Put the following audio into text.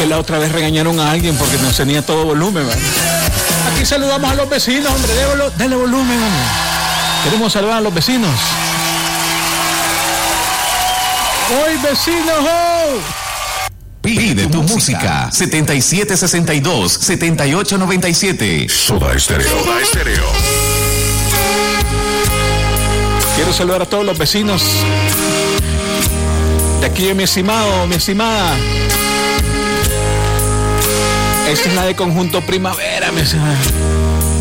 que la otra vez regañaron a alguien porque no tenía todo volumen, ¿verdad? Aquí saludamos a los vecinos, hombre, dale volumen, hombre. Queremos saludar a los vecinos. ¡Hoy, vecinos! ¡Oh! Pide tu música. 7762-7897. Soda Estéreo. Soda Estéreo. Quiero saludar a todos los vecinos de aquí, mi estimado, mi estimada. Esta es la de Conjunto Primavera, mi estimada.